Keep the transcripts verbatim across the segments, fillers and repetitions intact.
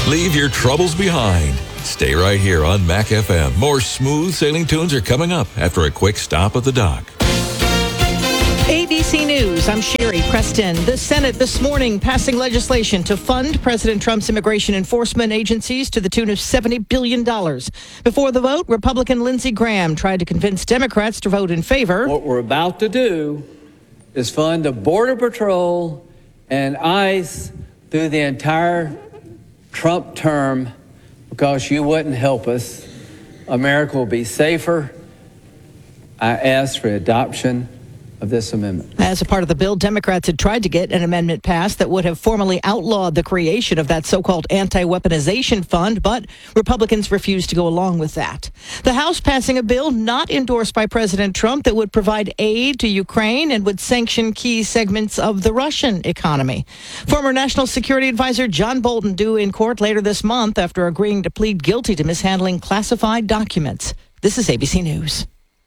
Leave your troubles behind. Stay right here on Mac F M. More smooth sailing tunes are coming up after a quick stop at the dock. A B C News, I'm Sherry Preston. The Senate this morning passing legislation to fund President Trump's immigration enforcement agencies to the tune of seventy billion dollars. Before the vote, Republican Lindsey Graham tried to convince Democrats to vote in favor. What we're about to do is fund the Border Patrol and ICE through the entire Trump term because you wouldn't help us. America will be safer. I ask for adoption of this amendment. As a part of the bill, Democrats had tried to get an amendment passed that would have formally outlawed the creation of that so-called anti-weaponization fund, but Republicans refused to go along with that. The House passing a bill not endorsed by President Trump that would provide aid to Ukraine and would sanction key segments of the Russian economy. Former National Security Advisor John Bolton due in court later this month after agreeing to plead guilty to mishandling classified documents. This is A B C News.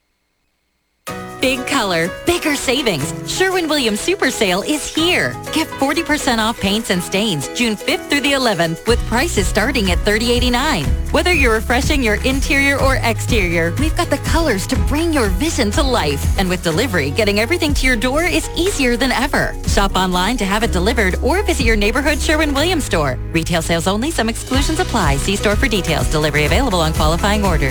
Big color, bigger savings. Sherwin-Williams Super Sale is here. Get forty percent off paints and stains June fifth through the eleventh with prices starting at thirty eighty-nine. Whether you're refreshing your interior or exterior, we've got the colors to bring your vision to life. And with delivery, getting everything to your door is easier than ever. Shop online to have it delivered or visit your neighborhood Sherwin-Williams store. Retail sales only. Some exclusions apply. See store for details. Delivery available on qualifying orders.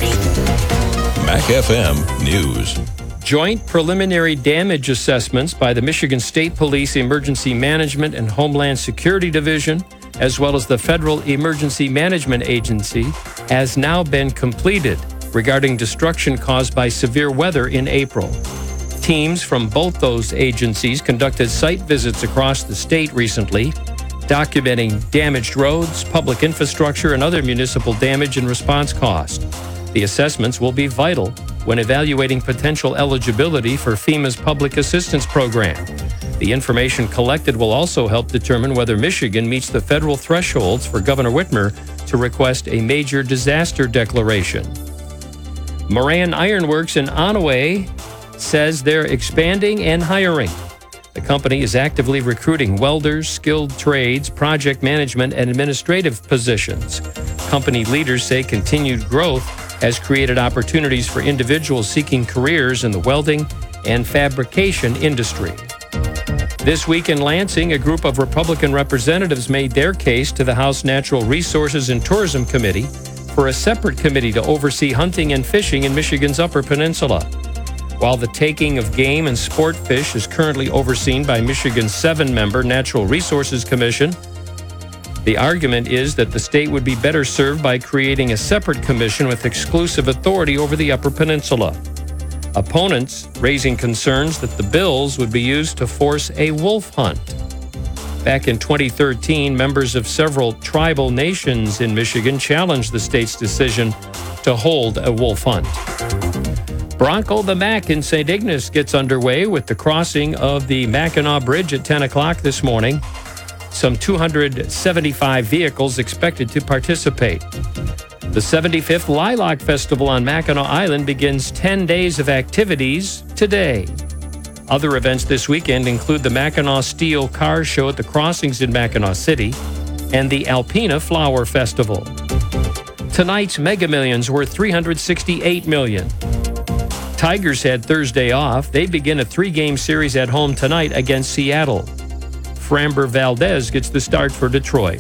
Mac F M News. Joint preliminary damage assessments by the Michigan State Police Emergency Management and Homeland Security Division, as well as the Federal Emergency Management Agency, has now been completed regarding destruction caused by severe weather in April. Teams from both those agencies conducted site visits across the state recently, documenting damaged roads, public infrastructure, and other municipal damage and response costs. The assessments will be vital when evaluating potential eligibility for FEMA's Public Assistance Program. The information collected will also help determine whether Michigan meets the federal thresholds for Governor Whitmer to request a major disaster declaration. Moran Ironworks in Onaway says they're expanding and hiring. The company is actively recruiting welders, skilled trades, project management, and administrative positions. Company leaders say continued growth has created opportunities for individuals seeking careers in the welding and fabrication industry. This week in Lansing, a group of Republican representatives made their case to the House Natural Resources and Tourism Committee for a separate committee to oversee hunting and fishing in Michigan's Upper Peninsula. While the taking of game and sport fish is currently overseen by Michigan's seven-member Natural Resources Commission, the argument is that the state would be better served by creating a separate commission with exclusive authority over the Upper Peninsula. Opponents raising concerns that the bills would be used to force a wolf hunt. Back in twenty thirteen, members of several tribal nations in Michigan challenged the state's decision to hold a wolf hunt. Bronco the Mac in Saint Ignace gets underway with the crossing of the Mackinac Bridge at ten o'clock this morning. Some two hundred seventy-five vehicles expected to participate. The seventy-fifth Lilac Festival on Mackinac Island begins ten days of activities today. Other events this weekend include the Mackinac Steel Car Show at the Crossings in Mackinac City and the Alpena Flower Festival. Tonight's Mega Millions worth three hundred sixty-eight million dollars. Tigers had Thursday off. They begin a three-game series at home tonight against Seattle. Framber Valdez gets the start for Detroit.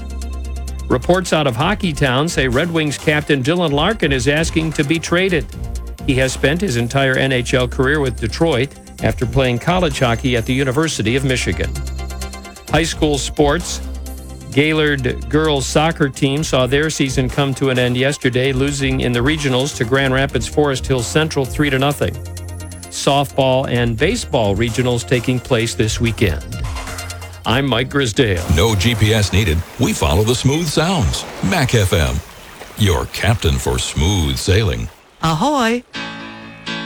Reports out of Hockeytown say Red Wings captain Dylan Larkin is asking to be traded. He has spent his entire N H L career with Detroit after playing college hockey at the University of Michigan. High school sports. Gaylord girls soccer team saw their season come to an end yesterday, losing in the regionals to Grand Rapids Forest Hill Central three to nothing. Softball and baseball regionals taking place this weekend. I'm Mike Grisdale. No G P S needed. We follow the smooth sounds. Mac F M, your captain for smooth sailing. Ahoy!